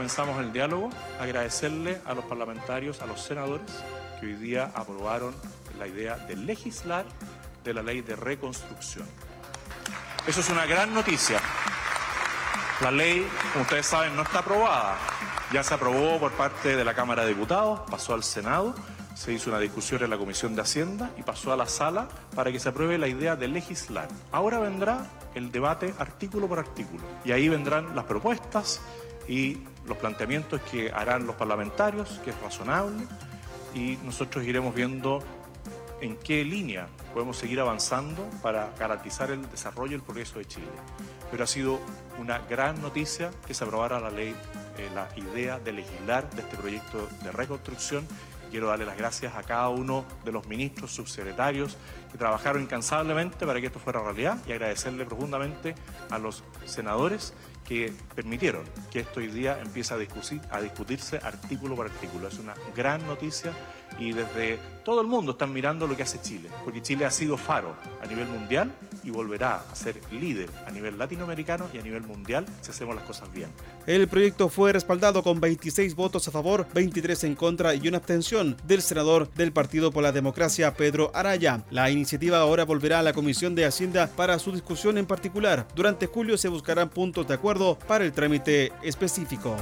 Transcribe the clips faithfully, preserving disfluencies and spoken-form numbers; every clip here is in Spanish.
comenzamos el diálogo, agradecerle a los parlamentarios, a los senadores, que hoy día aprobaron la idea de legislar de la ley de reconstrucción. Eso es una gran noticia. La ley, como ustedes saben, no está aprobada. Ya se aprobó por parte de la Cámara de Diputados, pasó al Senado, se hizo una discusión en la Comisión de Hacienda y pasó a la sala para que se apruebe la idea de legislar. Ahora vendrá el debate artículo por artículo y ahí vendrán las propuestas y los planteamientos que harán los parlamentarios, que es razonable, y nosotros iremos viendo en qué línea podemos seguir avanzando para garantizar el desarrollo y el progreso de Chile. Pero ha sido una gran noticia que se aprobara la ley, eh, la idea de legislar de este proyecto de reconstrucción. Quiero darle las gracias a cada uno de los ministros, subsecretarios que trabajaron incansablemente para que esto fuera realidad y agradecerle profundamente a los senadores que permitieron que esto hoy día empiece a, discutir, a discutirse artículo por artículo. Es una gran noticia y desde todo el mundo están mirando lo que hace Chile, porque Chile ha sido faro a nivel mundial y volverá a ser líder a nivel latinoamericano y a nivel mundial si hacemos las cosas bien. El proyecto fue respaldado con veintiséis votos a favor, veintitrés en contra y una abstención del senador del Partido por la Democracia, Pedro Araya. La iniciativa ahora volverá a la Comisión de Hacienda para su discusión en particular. Durante julio se buscarán puntos de acuerdo para el trámite específico.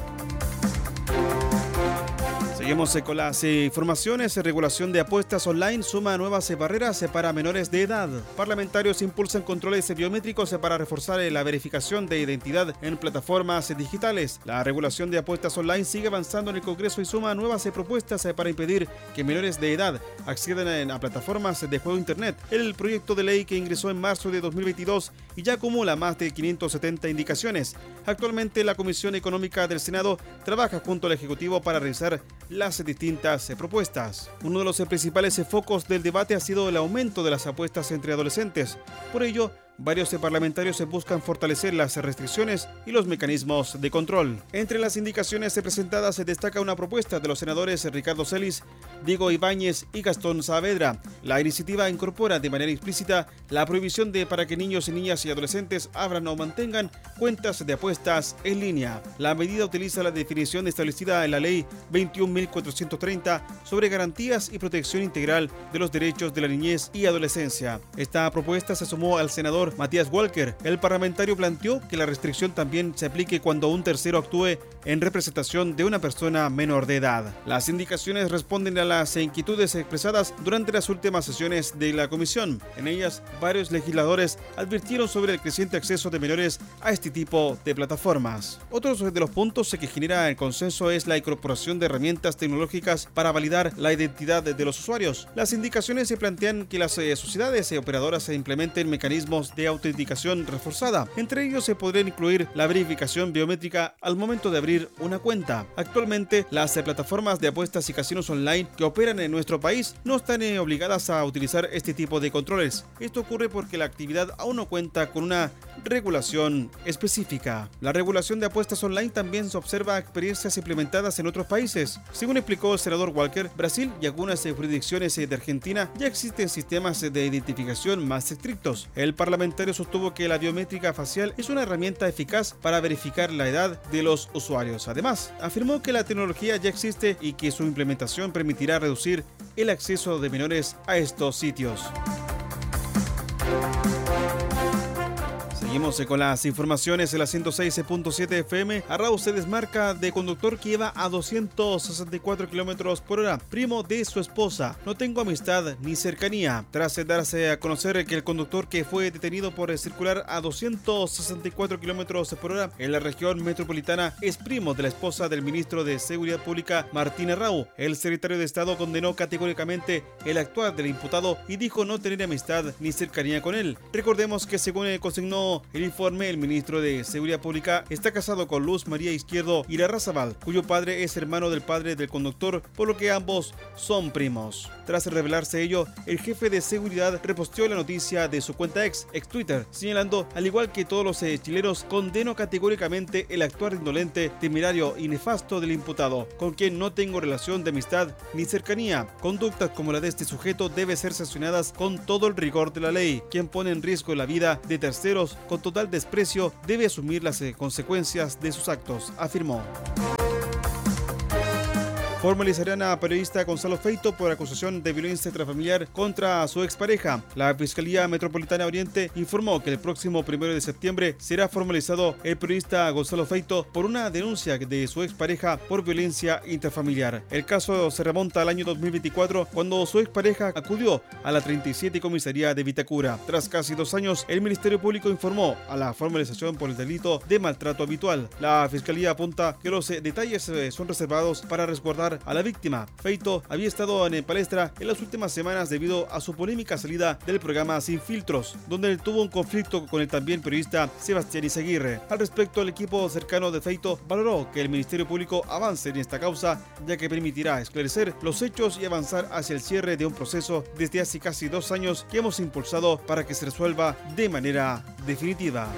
Seguimos con las informaciones. Regulación de apuestas online suma nuevas barreras para menores de edad. Parlamentarios impulsan controles biométricos para reforzar la verificación de identidad en plataformas digitales. La regulación de apuestas online sigue avanzando en el Congreso y suma nuevas propuestas para impedir que menores de edad accedan a plataformas de juego internet. El proyecto de ley que ingresó en marzo de dos mil veintidós y ya acumula más de quinientas setenta indicaciones. Actualmente la Comisión Económica del Senado trabaja junto al Ejecutivo para revisar las distintas propuestas. Uno de los principales focos del debate ha sido el aumento de las apuestas entre adolescentes. Por ello, varios parlamentarios buscan fortalecer las restricciones y los mecanismos de control. Entre las indicaciones presentadas se destaca una propuesta de los senadores Ricardo Celis, Diego Ibáñez y Gastón Saavedra. La iniciativa incorpora de manera explícita la prohibición de para que niños, niñas y adolescentes abran o mantengan cuentas de apuestas en línea. La medida utiliza la definición establecida en la Ley veintiún mil cuatrocientos treinta sobre garantías y protección integral de los derechos de la niñez y adolescencia. Esta propuesta se sumó al senador Matías Walker. El parlamentario planteó que la restricción también se aplique cuando un tercero actúe en representación de una persona menor de edad. Las indicaciones responden a las inquietudes expresadas durante las últimas sesiones de la comisión. En ellas, varios legisladores advirtieron sobre el creciente acceso de menores a este tipo de plataformas. Otros de los puntos que genera el consenso es la incorporación de herramientas tecnológicas para validar la identidad de los usuarios. Las indicaciones se plantean que las sociedades operadoras se implementen mecanismos de autenticación reforzada. Entre ellos se podría incluir la verificación biométrica al momento de abrir una cuenta. Actualmente, las plataformas de apuestas y casinos online que operan en nuestro país no están obligadas a utilizar este tipo de controles. Esto ocurre porque la actividad aún no cuenta con una regulación específica. La regulación de apuestas online también se observa experiencias implementadas en otros países. Según explicó el senador Walker, Brasil y algunas jurisdicciones de Argentina ya existen sistemas de identificación más estrictos. El parlamentario sostuvo que la biométrica facial es una herramienta eficaz para verificar la edad de los usuarios. Además, afirmó que la tecnología ya existe y que su implementación permitirá reducir el acceso de menores a estos sitios. Seguimos con las informaciones en la ciento seis punto siete F M. Arrau se desmarca de conductor que iba a doscientos sesenta y cuatro kilómetros por hora, primo de su esposa. No tengo amistad ni cercanía. Tras darse a conocer que el conductor que fue detenido por circular a doscientos sesenta y cuatro kilómetros por hora en la región metropolitana es primo de la esposa del ministro de Seguridad Pública, Martín Arrau, el secretario de Estado condenó categóricamente el actuar del imputado y dijo no tener amistad ni cercanía con él. Recordemos que según el consignó el informe, el ministro de Seguridad Pública está casado con Luz María Izquierdo Irarrázaval, cuyo padre es hermano del padre del conductor, por lo que ambos son primos. Tras revelarse ello, el jefe de seguridad reposteó la noticia de su cuenta ex, ex Twitter, señalando, al igual que todos los eh, chilenos, condeno categóricamente el actuar indolente, temerario y nefasto del imputado, con quien no tengo relación de amistad ni cercanía. Conductas como la de este sujeto deben ser sancionadas con todo el rigor de la ley. Quien pone en riesgo la vida de terceros con total desprecio debe asumir las consecuencias de sus actos, afirmó. Formalizarán a periodista Gonzalo Feito por acusación de violencia intrafamiliar contra su expareja. La Fiscalía Metropolitana Oriente informó que el próximo primero de septiembre será formalizado el periodista Gonzalo Feito por una denuncia de su expareja por violencia intrafamiliar. El caso se remonta al año dos mil veinticuatro, cuando su expareja acudió a la treinta y siete Comisaría de Vitacura. Tras casi dos años, el Ministerio Público informó a la formalización por el delito de maltrato habitual. La Fiscalía apunta que los detalles son reservados para resguardar a la víctima. Feito había estado en palestra en las últimas semanas debido a su polémica salida del programa Sin Filtros, donde él tuvo un conflicto con el también periodista Sebastián Izaguirre. Al respecto, el equipo cercano de Feito valoró que el Ministerio Público avance en esta causa, ya que permitirá esclarecer los hechos y avanzar hacia el cierre de un proceso desde hace casi dos años que hemos impulsado para que se resuelva de manera definitiva.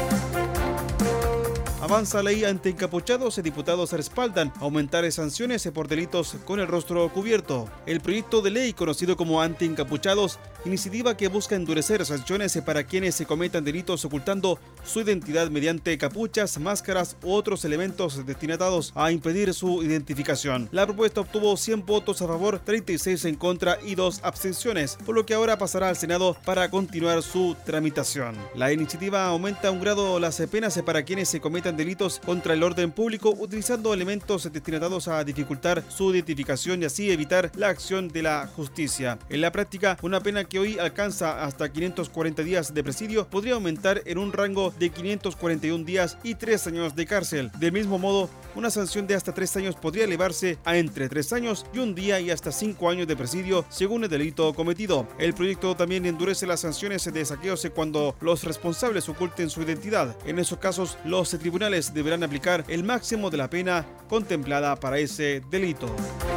Avanza ley ante encapuchados y diputados respaldan aumentar sanciones por delitos con el rostro cubierto. El proyecto de ley conocido como anti-encapuchados, iniciativa que busca endurecer sanciones para quienes se cometan delitos ocultando su identidad mediante capuchas, máscaras u otros elementos destinados a impedir su identificación. La propuesta obtuvo cien votos a favor, treinta y seis en contra y dos abstenciones, por lo que ahora pasará al Senado para continuar su tramitación. La iniciativa aumenta un grado las penas para quienes se cometan delitos contra el orden público utilizando elementos destinados a dificultar su identificación y así evitar la acción de la justicia. En la práctica, una pena que hoy alcanza hasta quinientos cuarenta días de presidio podría aumentar en un rango de quinientos cuarenta y un días y tres años de cárcel. Del mismo modo, una sanción de hasta tres años podría elevarse a entre tres años y un día y hasta cinco años de presidio según el delito cometido. El proyecto también endurece las sanciones de saqueos cuando los responsables oculten su identidad. En esos casos, los tribunales deberán aplicar el máximo de la pena contemplada para ese delito.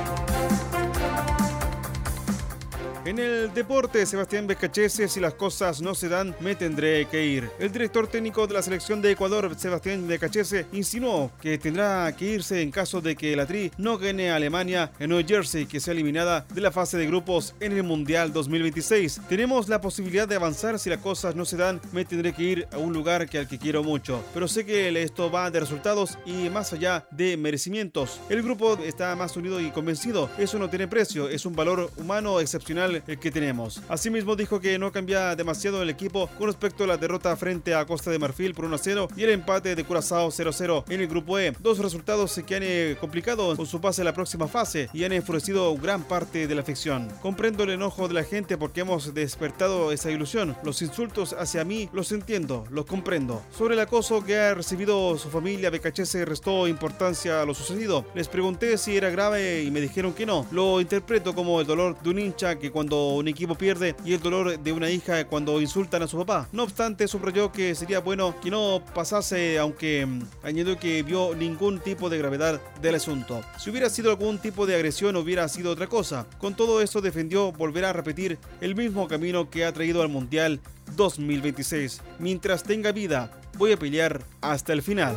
En el deporte, Sebastián Becachese, si las cosas no se dan, me tendré que ir. El director técnico de la selección de Ecuador, Sebastián Becachese, insinuó que tendrá que irse en caso de que la Tri no gane a Alemania en New Jersey, que sea eliminada de la fase de grupos en el Mundial dos mil veintiséis. Tenemos la posibilidad de avanzar, si las cosas no se dan, me tendré que ir a un lugar que al que quiero mucho. Pero sé que esto va de resultados y más allá de merecimientos. El grupo está más unido y convencido. Eso no tiene precio, es un valor humano excepcional el que tenemos. Asimismo dijo que no cambia demasiado el equipo con respecto a la derrota frente a Costa de Marfil por uno a cero y el empate de Curazao cero a cero en el grupo E. Dos resultados que han eh, complicado con su pase a la próxima fase y han enfurecido gran parte de la afición. Comprendo el enojo de la gente porque hemos despertado esa ilusión. Los insultos hacia mí los entiendo, los comprendo. Sobre el acoso que ha recibido su familia, Becachese restó importancia a lo sucedido. Les pregunté si era grave y me dijeron que no. Lo interpreto como el dolor de un hincha que cuando un equipo pierde y el dolor de una hija cuando insultan a su papá. No obstante, subrayó que sería bueno que no pasase, aunque añadió que vio ningún tipo de gravedad del asunto. Si hubiera sido algún tipo de agresión, hubiera sido otra cosa. Con todo esto defendió volver a repetir el mismo camino que ha traído al Mundial dos mil veintiséis. Mientras tenga vida, voy a pelear hasta el final.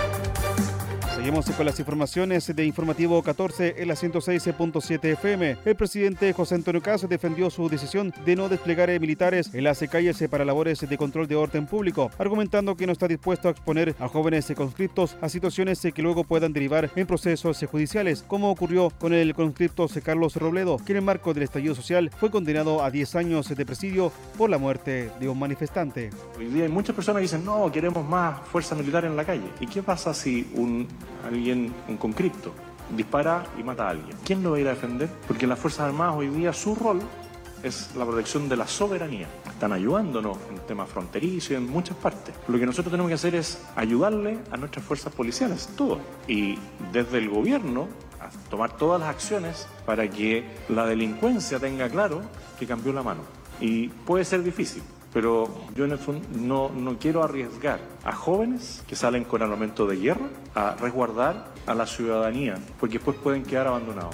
Seguimos con las informaciones de Informativo catorce en la ciento seis punto siete F M. El presidente José Antonio Kast defendió su decisión de no desplegar militares en las calles para labores de control de orden público, argumentando que no está dispuesto a exponer a jóvenes conscriptos a situaciones que luego puedan derivar en procesos judiciales, como ocurrió con el conscripto Carlos Robledo, que en el marco del estallido social fue condenado a diez años de presidio por la muerte de un manifestante. Hoy día hay muchas personas que dicen, no, queremos más fuerza militar en la calle. ¿Y qué pasa si un alguien, un conscripto, dispara y mata a alguien? ¿Quién lo va a ir a defender? Porque las Fuerzas Armadas hoy día, su rol es la protección de la soberanía. Están ayudándonos en temas fronterizos y en muchas partes. Lo que nosotros tenemos que hacer es ayudarle a nuestras fuerzas policiales, todo. Y desde el gobierno, a tomar todas las acciones para que la delincuencia tenga claro que cambió la mano. Y puede ser difícil, pero yo en el fondo no, no quiero arriesgar a jóvenes que salen con armamento de guerra a resguardar a la ciudadanía, porque después pueden quedar abandonados.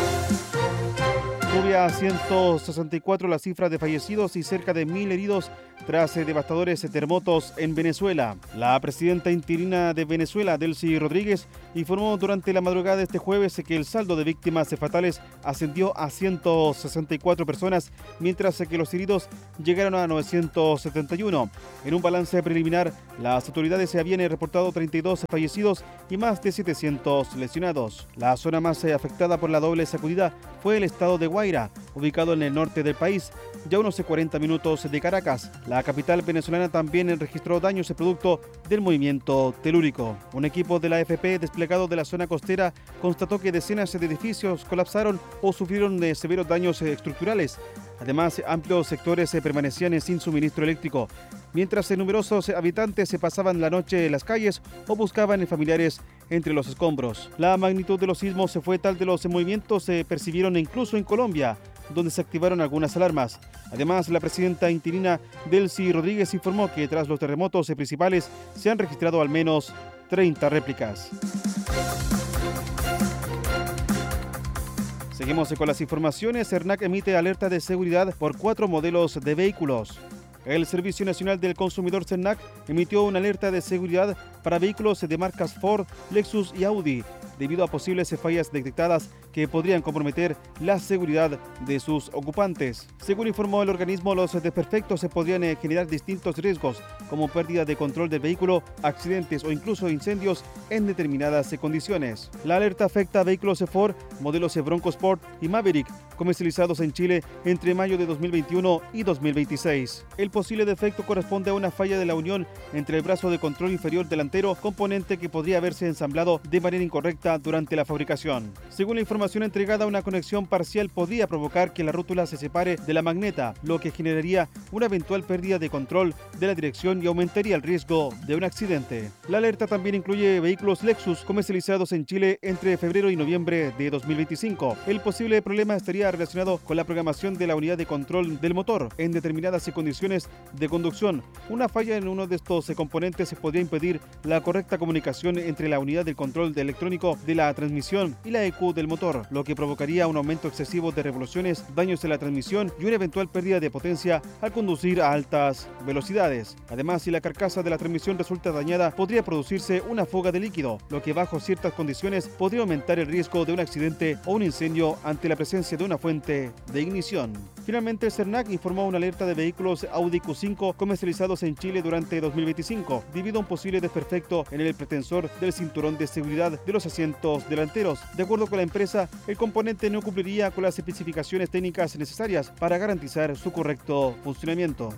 Sube a ciento sesenta y cuatro la cifra de fallecidos y cerca de mil heridos tras devastadores terremotos en Venezuela. La presidenta interina de Venezuela, Delcy Rodríguez, informó durante la madrugada de este jueves que el saldo de víctimas fatales ascendió a ciento sesenta y cuatro personas, mientras que los heridos llegaron a novecientos setenta y uno. En un balance preliminar, las autoridades se habían reportado treinta y dos fallecidos y más de setecientos lesionados. La zona más afectada por la doble sacudida fue el estado de Guaira, ubicado en el norte del país, ya a unos cuarenta minutos de Caracas. La capital venezolana también registró daños producto del movimiento telúrico. Un equipo de la A F P desplegado de la zona costera constató que decenas de edificios colapsaron o sufrieron de severos daños estructurales. Además, amplios sectores permanecían sin suministro eléctrico, mientras numerosos habitantes se pasaban la noche en las calles o buscaban familiares entre los escombros. La magnitud de los sismos fue tal de los movimientos se percibieron incluso en Colombia, donde se activaron algunas alarmas. Además, la presidenta interina Delcy Rodríguez informó que tras los terremotos principales se han registrado al menos treinta réplicas. Seguimos con las informaciones. SERNAC emite alerta de seguridad por cuatro modelos de vehículos. El Servicio Nacional del Consumidor SERNAC emitió una alerta de seguridad para vehículos de marcas Ford, Lexus y Audi, debido a posibles fallas detectadas que podrían comprometer la seguridad de sus ocupantes. Según informó el organismo, los desperfectos se podrían generar distintos riesgos, como pérdida de control del vehículo, accidentes o incluso incendios en determinadas condiciones. La alerta afecta a vehículos Ford, modelos Bronco Sport y Maverick, comercializados en Chile entre mayo de dos mil veintiuno y dos mil veintiséis. El posible defecto corresponde a una falla de la unión entre el brazo de control inferior delantero, componente que podría haberse ensamblado de manera incorrecta durante la fabricación. Según la información entregada, una conexión parcial podría provocar que la rótula se separe de la magneta, lo que generaría una eventual pérdida de control de la dirección y aumentaría el riesgo de un accidente. La alerta también incluye vehículos Lexus comercializados en Chile entre febrero y noviembre de dos mil veinticinco. El posible problema estaría relacionado con la programación de la unidad de control del motor en determinadas condiciones de conducción. Una falla en uno de estos componentes podría impedir la correcta comunicación entre la unidad de control de electrónico de la transmisión y la E Q del motor, lo que provocaría un aumento excesivo de revoluciones, daños en la transmisión y una eventual pérdida de potencia al conducir a altas velocidades. Además, si la carcasa de la transmisión resulta dañada, podría producirse una fuga de líquido, lo que bajo ciertas condiciones podría aumentar el riesgo de un accidente o un incendio ante la presencia de una fuente de ignición. Finalmente, SERNAC informó una alerta de vehículos Audi Q cinco comercializados en Chile durante dos mil veinticinco, debido a un posible desperfecto en el pretensor del cinturón de seguridad de los asientos delanteros. De acuerdo con la empresa, el componente no cumpliría con las especificaciones técnicas necesarias para garantizar su correcto funcionamiento.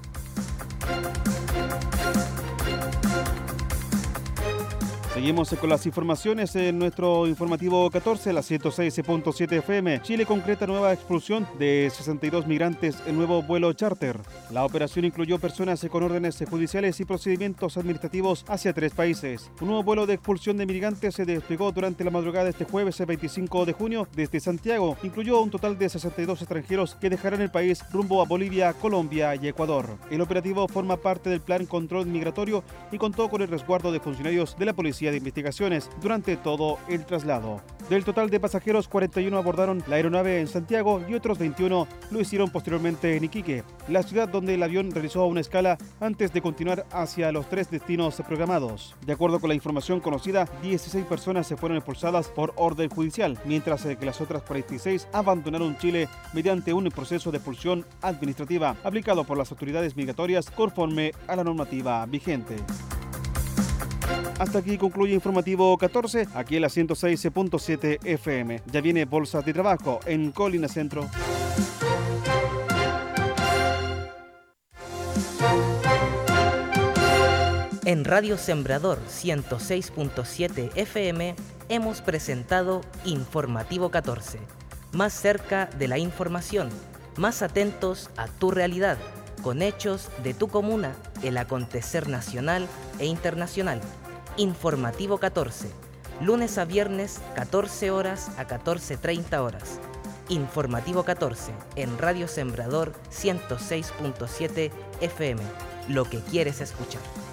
Seguimos con las informaciones en nuestro informativo catorce, la ciento seis punto siete F M. Chile concreta nueva expulsión de sesenta y dos migrantes en nuevo vuelo charter. La operación incluyó personas con órdenes judiciales y procedimientos administrativos hacia tres países. Un nuevo vuelo de expulsión de migrantes se desplegó durante la madrugada de este jueves veinticinco de junio desde Santiago. Incluyó un total de sesenta y dos extranjeros que dejarán el país rumbo a Bolivia, Colombia y Ecuador. El operativo forma parte del Plan Control Migratorio y contó con el resguardo de funcionarios de la Policía de Investigaciones durante todo el traslado. Del total de pasajeros, cuarenta y uno abordaron la aeronave en Santiago y otros veintiuno lo hicieron posteriormente en Iquique, la ciudad donde el avión realizó una escala antes de continuar hacia los tres destinos programados. De acuerdo con la información conocida, dieciséis personas se fueron expulsadas por orden judicial, mientras que las otras cuarenta y seis abandonaron Chile mediante un proceso de expulsión administrativa aplicado por las autoridades migratorias conforme a la normativa vigente. Hasta aquí concluye Informativo catorce, aquí en la ciento seis punto siete F M. Ya viene Bolsa de Trabajo en Colina Centro. En Radio Sembrador ciento seis punto siete F M hemos presentado Informativo catorce. Más cerca de la información, más atentos a tu realidad, con hechos de tu comuna, el acontecer nacional e internacional. Informativo catorce, lunes a viernes, catorce horas a catorce treinta horas. Informativo catorce, en Radio Sembrador ciento seis punto siete F M. Lo que quieres escuchar.